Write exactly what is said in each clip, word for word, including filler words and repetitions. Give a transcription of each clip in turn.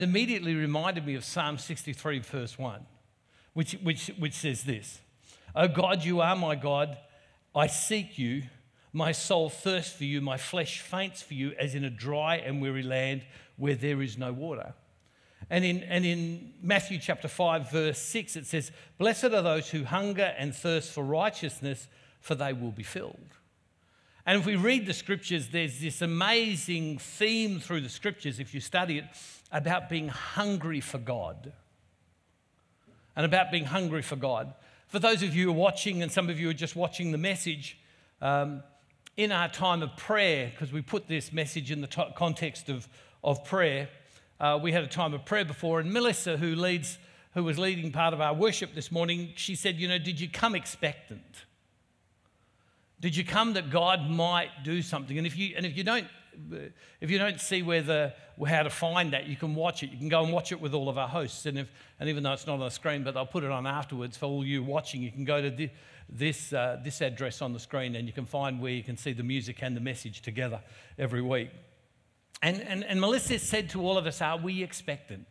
immediately reminded me of Psalm sixty-three, verse one, which, which, which says this: "O God, you are my God. I seek you. My soul thirsts for you. My flesh faints for you, as in a dry and weary land where there is no water." And in, and in Matthew chapter five, verse six, it says, "Blessed are those who hunger and thirst for righteousness, for they will be filled." And if we read the scriptures, there's this amazing theme through the scriptures, if you study it, about being hungry for God. And about being hungry for God. For those of you who are watching, and some of you are just watching the message, um, in our time of prayer, because we put this message in the t- context of, of prayer, uh, we had a time of prayer before, and Melissa, who leads, who was leading part of our worship this morning, she said, you know, did you come expectant? Did you come that God might do something? And if you and if you don't if you don't see where the how to find that, you can watch it. You can go and watch it with all of our hosts. And if and even though it's not on the screen, but they'll put it on afterwards for all you watching, you can go to the, this uh, this address on the screen, and you can find where you can see the music and the message together every week. And and and Melissa said to all of us, "Are we expectant?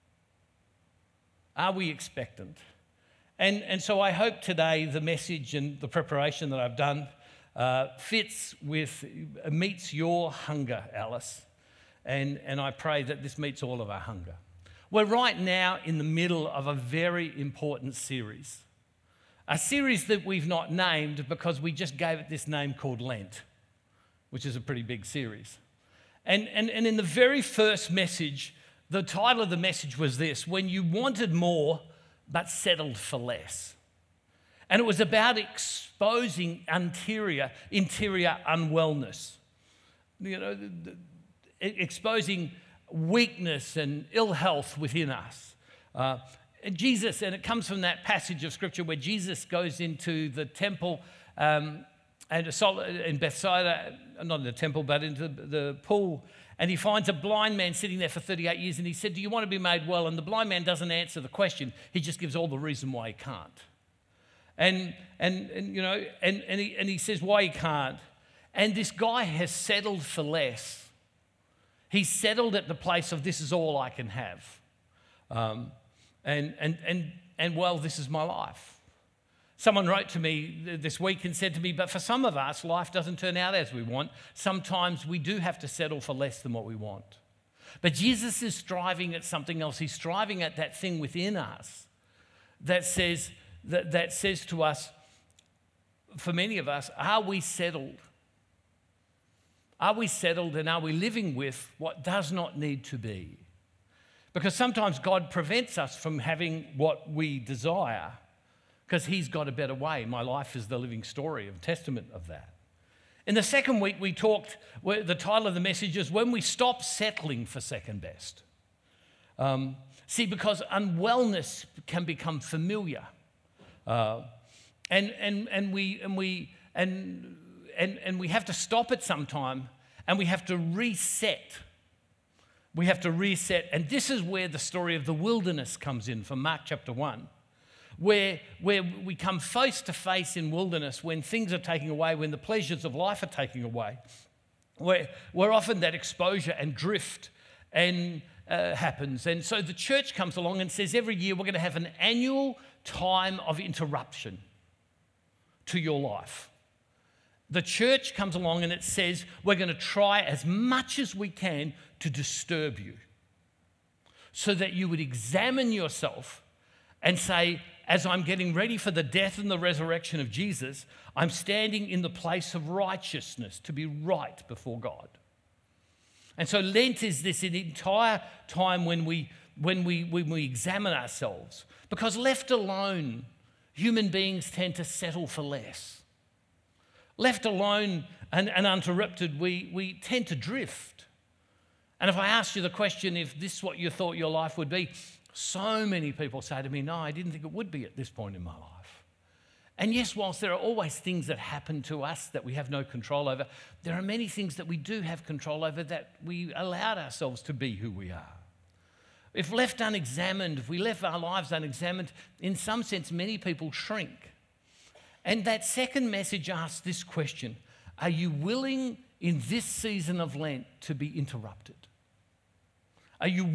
Are we expectant?" And and so I hope today the message and the preparation that I've done Uh, fits with, uh, meets your hunger, Alice. And, and I pray that this meets all of our hunger. We're right now in the middle of a very important series. A series that we've not named because we just gave it this name called Lent, which is a pretty big series. And, and, and in the very first message, the title of the message was this: "When you wanted more but settled for less." And it was about exposing interior, interior unwellness. You know, the, the, exposing weakness and ill health within us. Uh, Jesus, and it comes from that passage of Scripture where Jesus goes into the temple um, and in Bethsaida, not in the temple, but into the pool, and he finds a blind man sitting there for thirty-eight years, and he said, "Do you want to be made well?" And the blind man doesn't answer the question. He just gives all the reason why he can't. And, and, and you know, and, and, he, and he says why he can't. And this guy has settled for less. He's settled at the place of, this is all I can have. Um, and, and, and, and, well, this is my life. Someone wrote to me this week and said to me, but for some of us, life doesn't turn out as we want. Sometimes we do have to settle for less than what we want. But Jesus is striving at something else. He's striving at that thing within us that says, That, that says to us, for many of us, are we settled? Are we settled and are we living with what does not need to be? Because sometimes God prevents us from having what we desire because he's got a better way. My life is the living story, a testament of that. In the second week, we talked, the title of the message is When We Stop Settling for Second Best. Um, see, because unwellness can become familiar. Uh, and and and we and we and and and we have to stop it sometime, and we have to reset. We have to reset, and this is where the story of the wilderness comes in from Mark chapter one, where where we come face to face in wilderness when things are taken away, when the pleasures of life are taken away, where where often that exposure and drift and uh, happens, and so the church comes along and says every year we're going to have an annual time of interruption to your life. The church comes along and it says we're going to try as much as we can to disturb you so that you would examine yourself and say, as I'm getting ready for the death and the resurrection of Jesus, I'm standing in the place of righteousness to be right before God. And so Lent is this entire time when we when we when we examine ourselves. Because left alone, human beings tend to settle for less. Left alone and, and uninterrupted, we, we tend to drift. And if I asked you the question, if this is what you thought your life would be, so many people say to me, no, I didn't think it would be at this point in my life. And yes, whilst there are always things that happen to us that we have no control over, there are many things that we do have control over that we allowed ourselves to be who we are. If left unexamined, if we left our lives unexamined, in some sense, many people shrink. And that second message asks this question: are you willing in this season of Lent to be interrupted? Are you